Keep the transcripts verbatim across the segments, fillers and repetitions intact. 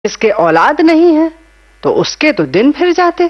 इसके औलाद नहीं है तो उसके तो दिन फिर जाते।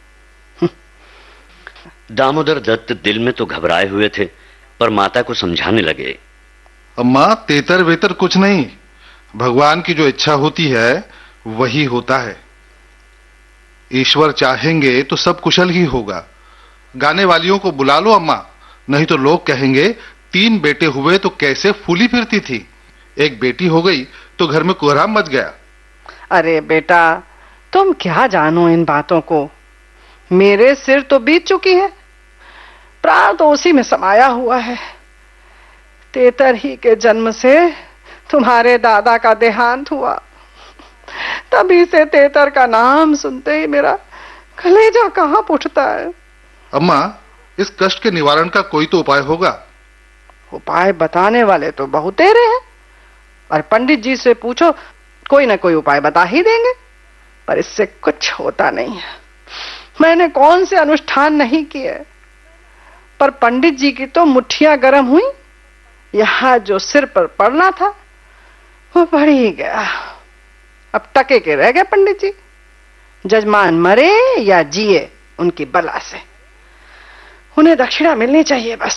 दामोदर दत्त दिल में तो घबराए हुए थे, पर माता को समझाने लगे। अम्मा, तेतर वेतर कुछ नहीं, भगवान की जो इच्छा होती है वही होता है। ईश्वर चाहेंगे तो सब कुशल ही होगा। गाने वालियों को बुला लो अम्मा, नहीं तो लोग कहेंगे तीन बेटे हुए तो कैसे फूली फिरती थी, एक बेटी हो गई तो घर में कोहराम मच गया। अरे बेटा, तुम क्या जानो इन बातों को। मेरे सिर तो बीत चुकी है, प्राण तो उसी में समाया हुआ है। तेतर ही के जन्म से तुम्हारे दादा का देहांत हुआ, तभी से तेतर का नाम सुनते ही मेरा कलेजा कहाँ उठता है। अम्मा, इस कष्ट के निवारण का कोई तो उपाय होगा। उपाय बताने वाले तो बहुतेरे हैं, और पंडित जी से पूछो, कोई ना कोई उपाय बता ही देंगे, पर इससे कुछ होता नहीं है। मैंने कौन से अनुष्ठान नहीं किए, पर पंडित जी की तो मुट्ठियां गर्म हुई। यहां जो सिर पर पड़ना था वो पड़ ही गया। अब टके के रह गए पंडित जी। जजमान मरे या जिए उनकी बला से, उन्हें दक्षिणा मिलनी चाहिए बस।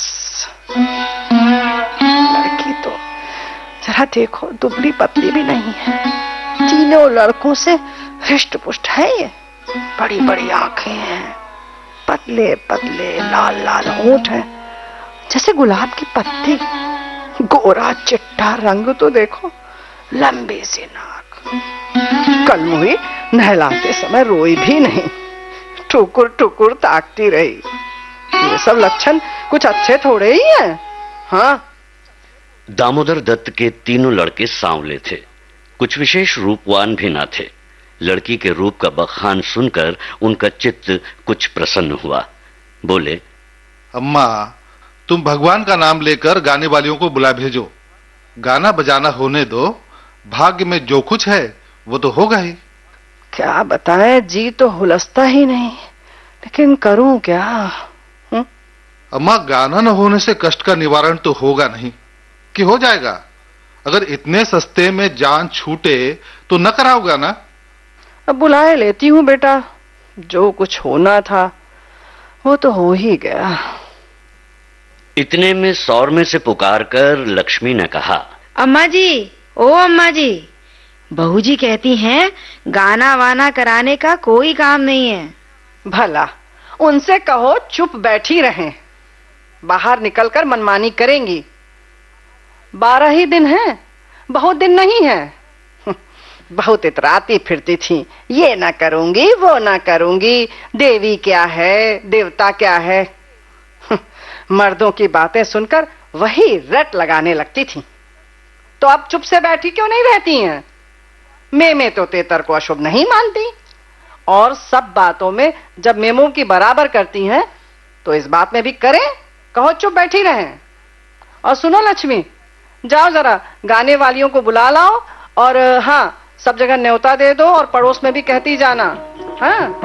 लड़की तो जरा देखो, दुबली पतली भी नहीं है, तीनों लड़कों से हृष्ट पुष्ट है। ये बड़ी बड़ी आंखें हैं, पतले पतले लाल लाल होंठ हैं, जैसे गुलाब की पत्ती। गोरा चिट्टा रंग तो देखो, लंबी सी नाक। कल मुही नहलाते समय रोई भी नहीं, टुकुर टुकुर ताकती रही। ये सब लक्षण कुछ अच्छे थोड़े ही हैं। हाँ, दामोदर दत्त के तीनों लड़के सांवले थे, कुछ विशेष रूपवान भी ना थे। लड़की के रूप का बखान सुनकर उनका चित्त कुछ प्रसन्न हुआ। बोले, अम्मा, तुम भगवान का नाम लेकर गाने वालियों को बुला भेजो। गाना बजाना होने दो, भाग्य में जो कुछ है वो तो होगा ही। क्या बताएं, जी तो हुलसता ही नहीं, लेकिन करूं क्या। हुँ? अम्मा, गाना न होने से कष्ट का निवारण तो होगा नहीं कि हो जाएगा। अगर इतने सस्ते में जान छूटे तो न कराओगा ना। अब बुलाए लेती हूँ बेटा, जो कुछ होना था वो तो हो ही गया। इतने में सौर में से पुकार कर लक्ष्मी ने कहा, अम्मा जी, ओ अम्मा जी, बहू जी कहती हैं गाना वाना कराने का कोई काम नहीं है। भला उनसे कहो चुप बैठी रहें, बाहर निकलकर मनमानी करेंगी। बारह ही दिन है, बहुत दिन नहीं है। बहुत इतराती फिरती थी, ये ना करूंगी वो ना करूंगी, देवी क्या है देवता क्या है। मर्दों की बातें सुनकर वही रट लगाने लगती थी। तो अब चुप से बैठी क्यों नहीं रहती हैं? मैं में तो तेतर को अशुभ नहीं मानती, और सब बातों में जब मेमों की बराबर करती हैं तो इस बात में भी करें, कहो चुप बैठी रहें। और सुनो लक्ष्मी, जाओ जरा गाने वालियों को बुला लाओ, और हाँ, सब जगह न्योता दे दो, और पड़ोस में भी कहती जाना। हाँ।